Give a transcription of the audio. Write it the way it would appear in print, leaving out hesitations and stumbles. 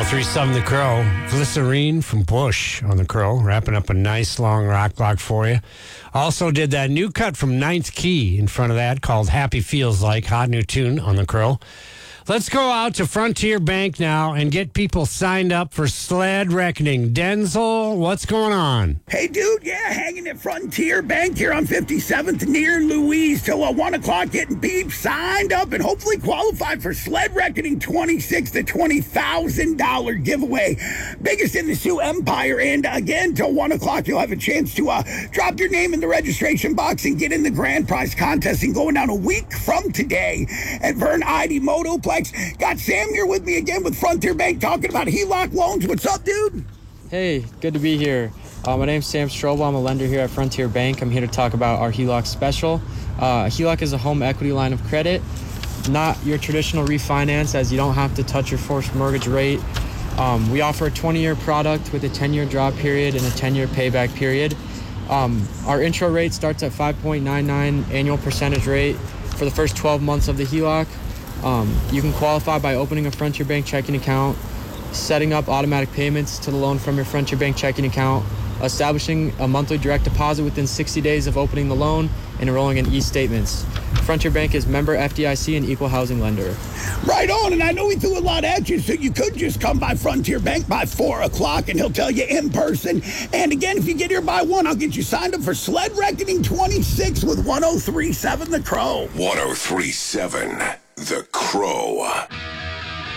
1037 The Crow. Glycerine from Bush on The Crow. Wrapping up a nice long rock block for you. Also did that new cut from Ninth Key in front of that called Happy Feels Like. Hot new tune on The Crow. Let's go out to Frontier Bank now and get people signed up for Sled Reckoning. Denzel, what's going on? Hey, dude, hanging at Frontier Bank here on 57th near Louise till 1 o'clock, getting people signed up and hopefully qualified for Sled Reckoning $26,000 to $20,000 giveaway. Biggest in the Sioux Empire. And again, till 1 o'clock, you'll have a chance to drop your name in the registration box and get in the grand prize contest. And going down a week from today at Vern ID Motoplex. Got Sam here with me again with Frontier Bank talking about HELOC loans. What's up, dude? Hey, good to be here. My name's Sam Strobel. I'm a lender here at Frontier Bank. I'm here to talk about our HELOC special. HELOC is a home equity line of credit, not your traditional refinance, as you don't have to touch your first mortgage rate. We offer a 20-year product with a 10-year drop period and a 10-year payback period. Our intro rate starts at 5.99 annual percentage rate for the first 12 months of the HELOC. You can qualify by opening a Frontier Bank checking account, setting up automatic payments to the loan from your Frontier Bank checking account, establishing a monthly direct deposit within 60 days of opening the loan, and enrolling in e-statements. Frontier Bank is member FDIC and equal housing lender. Right on, and I know we threw a lot at you, so you could just come by Frontier Bank by 4 o'clock, and he'll tell you in person. And again, if you get here by 1, I'll get you signed up for Sled Reckoning 26 with 1037 The Crow. 1037 The Crow.